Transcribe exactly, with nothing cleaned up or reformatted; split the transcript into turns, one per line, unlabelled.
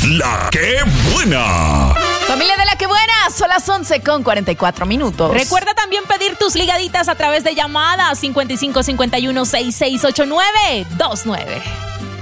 La que buena.
Familia de La que buena, son las once con cuarenta y cuatro minutos.
Recuerda también pedir tus ligaditas a través de llamadas cincuenta y cinco cincuenta y uno sesenta y seis ochenta y nueve veintinueve.